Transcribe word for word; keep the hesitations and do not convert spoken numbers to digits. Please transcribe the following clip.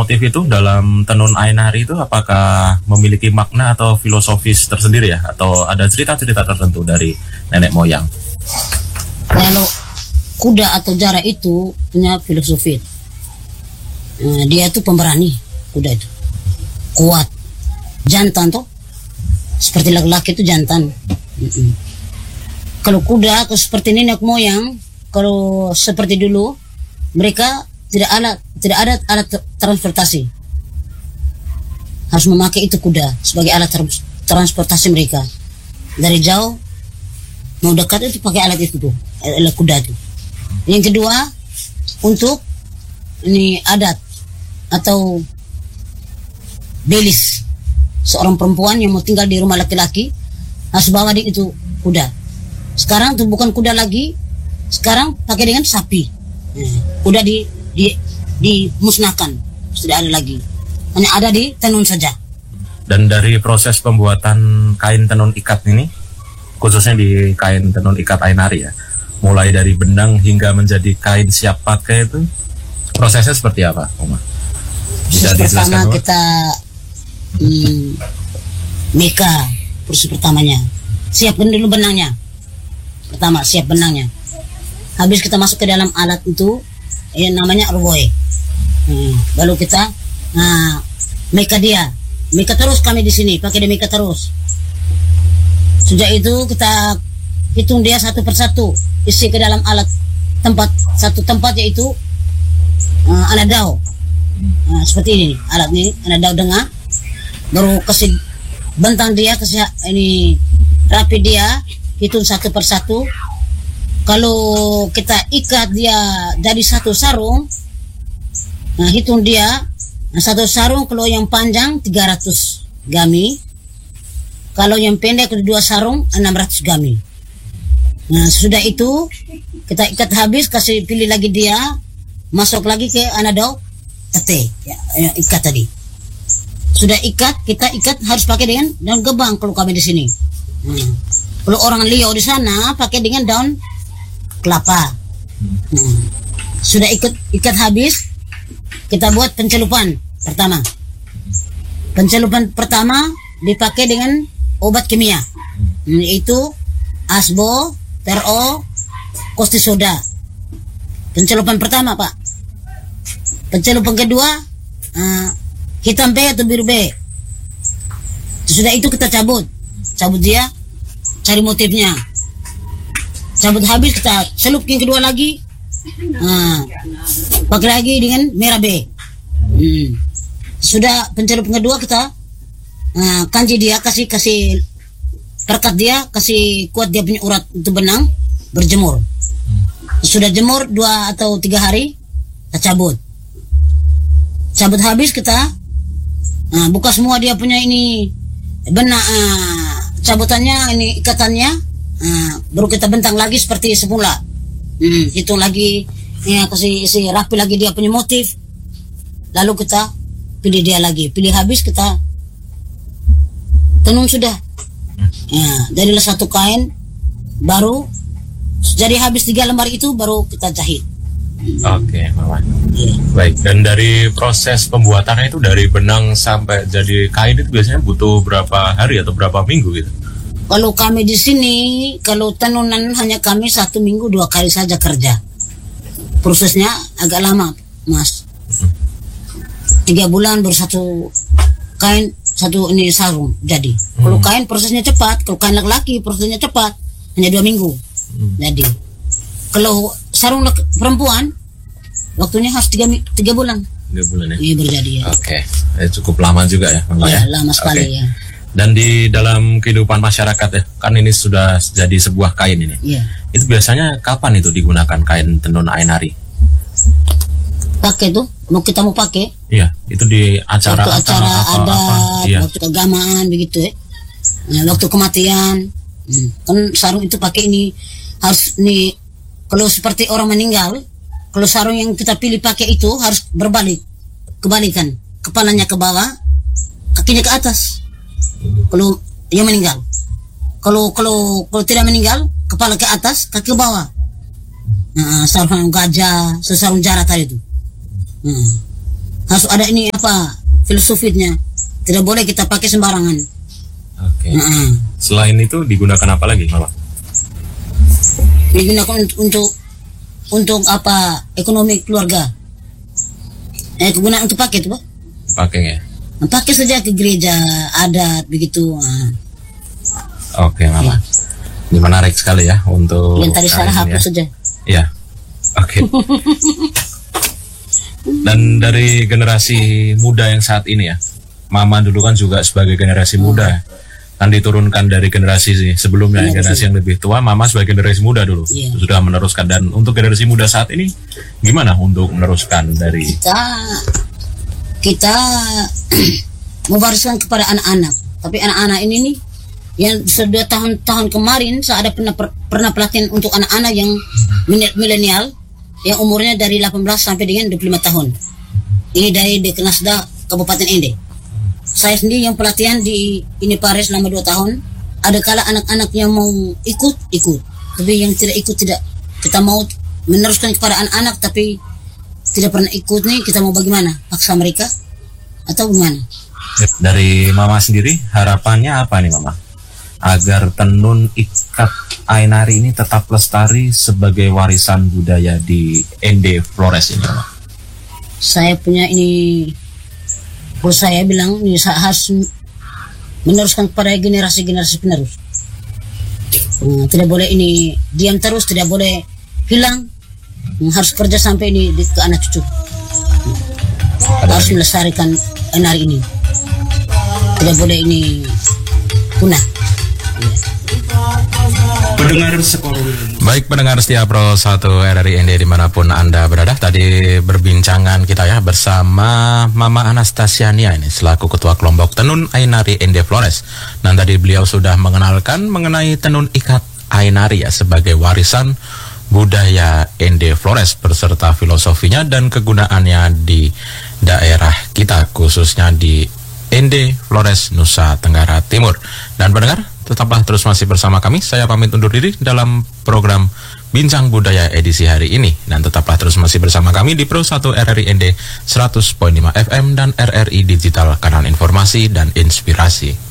motif itu dalam tenun Ainari itu apakah memiliki makna atau filosofis tersendiri ya? Atau ada cerita-cerita tertentu dari nenek moyang? Kalau kuda atau jara itu punya filosofi. Nah, dia itu pemberani, kuda itu. Kuat. Jantan tuh. Seperti laki-laki itu jantan. Mm-mm. Kalau kuda, kalau seperti nenek moyang, kalau seperti dulu, mereka tidak ada tidak ada alat transportasi. Harus memakai itu kuda sebagai alat tra- transportasi mereka. Dari jauh mau dekat itu pakai alat itu tuh, alat kuda itu. Yang kedua, untuk ini adat atau belis, seorang perempuan yang mau tinggal di rumah laki-laki harus bawa di itu kuda. Sekarang itu bukan kuda lagi, sekarang pakai dengan sapi. Kuda di di dimusnahkan, tidak ada lagi, hanya ada di tenun saja. Dan dari proses pembuatan kain tenun ikat ini, khususnya di kain tenun ikat Ainari ya, mulai dari benang hingga menjadi kain siap pakai itu prosesnya seperti apa, Oma? Bisa Proses dijelaskan pertama dulu? kita hmm, meka, proses pertamanya siapkan dulu benangnya. Pertama siap benangnya, habis kita masuk ke dalam alat itu yang namanya arboe. Hmm, lalu kita nah, meka dia, meka terus kami di sini pakai dia meka terus. Sejak itu kita hitung dia satu persatu, isi ke dalam alat tempat satu tempat yaitu uh, anadau. Nah, seperti ini alat ini anadau dengar, baru kasih bentang dia, kasih ini rapi dia, hitung satu persatu. Kalau kita ikat dia dari satu sarung, nah hitung dia, nah satu sarung kalau yang panjang tiga ratus gami, kalau yang pendek dua sarung enam ratus gami. Nah sudah itu kita ikat habis, kasih pilih lagi dia, masuk lagi ke anadau tete, ya, ya, ikat tadi. Sudah ikat, kita ikat harus pakai dengan daun gebang kalau kami di sini. Hmm. Kalau orang Liau di sana pakai dengan daun kelapa. Hmm. Sudah ikut ikat habis, kita buat pencelupan pertama. Pencelupan pertama dipakai dengan obat kimia, hmm, yaitu asbo, tero, kosti soda. Pencelupan pertama Pak. Pencelupan kedua uh, hitam be atau biru be. Sudah itu kita cabut, cabut dia, cari motifnya. Cabut habis kita celup yang kedua lagi, nah, pakai lagi dengan merah B. Hmm. Sudah pencelup kedua kita nah, kanji dia, kasih kasih perkat dia, kasih kuat dia punya urat untuk benang, berjemur. Sudah jemur dua atau tiga hari, kita cabut. Cabut habis kita nah, buka semua dia punya ini benang, uh, cabutannya ini ikatannya. Nah, baru kita bentang lagi seperti semula. Hmm, hitung lagi, ya kasih isi rapi lagi dia punya motif. Lalu kita pilih dia lagi, pilih habis kita tenun sudah. Ya, jadilah satu kain baru. Jadi habis tiga lembar itu baru kita jahit. Oke, Mama. Ya. Baik, dan dari proses pembuatannya itu dari benang sampai jadi kain itu biasanya butuh berapa hari atau berapa minggu gitu? Kalau kami di sini, kalau tenunan hanya kami satu minggu dua kali saja kerja. Prosesnya agak lama, Mas. Tiga bulan baru satu kain, satu ini sarung jadi. Hmm. Kalau kain prosesnya cepat, kalau kain laki-laki prosesnya cepat, hanya dua minggu hmm. jadi. Kalau sarung laki, perempuan, waktunya harus tiga, tiga bulan. Tiga bulan ya? Iya berjadi ya. Oke, okay. Cukup lama juga ya? Iya, ya? Lama sekali okay. ya. Dan di dalam kehidupan masyarakat ya, kan ini sudah jadi sebuah kain ini. Iya. Itu biasanya kapan itu digunakan kain tenun Ainari? Pakai tuh, mau kita mau pakai? Iya, itu di acara waktu acara atau ada, apa? Iya. Waktu keagamaan begitu ya. Nah, waktu kematian, hmm. kan sarung itu pakai ini harus nih. Kalau seperti orang meninggal, kalau sarung yang kita pilih pakai itu harus berbalik, kebalikan, kepalanya ke bawah, kakinya ke atas. Kalau yang meninggal, kalau kalau kalau tidak meninggal, kepala ke atas, kaki ke bawah. Nah, sarung gajah, sarung jarat tadi itu. Hmm. Harus ada ini apa filosofinya. Tidak boleh kita pakai sembarangan. Oke. Okay. Nah, selain itu digunakan apa lagi, Mama? Digunakan untuk untuk apa ekonomi keluarga. Eh kegunaan untuk pakai itu, Pak. Pakai ya. Pakai saja ke gereja adat begitu. Nah. Oke, Mama. Ya. Ini menarik sekali ya untuk yang tadi salah hapus ya. saja. Ya. Oke. Dan dari generasi muda yang saat ini ya, Mama dulu kan juga sebagai generasi muda, kan diturunkan dari generasi sebelumnya, ya, generasi yang lebih tua. Mama sebagai generasi muda dulu ya. Sudah meneruskan. Dan untuk generasi muda saat ini, gimana untuk meneruskan dari kita kita mewariskan kepada anak-anak. Tapi anak-anak ini nih, yang sudah tahun-tahun kemarin saya ada pernah pernah pelatihan untuk anak-anak yang milenial yang umurnya dari delapan belas sampai dengan dua puluh lima tahun. Ini dari Deknasda Kabupaten Ende. Saya sendiri yang pelatihan di ini Paris selama dua tahun. Ada kala anak-anak yang mau ikut, ikut. Tapi yang tidak ikut tidak. Kita mau meneruskan kepada anak-anak tapi tidak pernah ikut nih, kita mau bagaimana? Paksa mereka? Atau bagaimana? Dari Mama sendiri, harapannya apa nih, Mama? Agar tenun ikat Ainari ini tetap lestari sebagai warisan budaya di Ende Flores ini, Mama. Saya punya ini, bos saya bilang ini harus meneruskan kepada generasi-generasi penerus. Hmm, tidak boleh ini diam terus, tidak boleh hilang. Hmm, harus kerja sampai ini di, ke anak cucu. Hmm, harus melestarikan Ainari ini. Tidak boleh ini punah. Pendengar Baik pendengar setia Pro satu R R I Ende dimanapun Anda berada, tadi berbincangan kita ya bersama Mama Anastasiania ini selaku Ketua Kelompok Tenun Ainari Ende Flores. Dan tadi beliau sudah mengenalkan mengenai tenun ikat Ainari ya sebagai warisan budaya Ende Flores beserta filosofinya dan kegunaannya di daerah kita khususnya di Ende Flores, Nusa Tenggara Timur. Dan pendengar, tetaplah terus masih bersama kami. Saya pamit undur diri dalam program Bincang Budaya edisi hari ini. Dan tetaplah terus masih bersama kami di Pro satu R R I Ende seratus koma lima F M dan R R I Digital, kanal informasi dan inspirasi.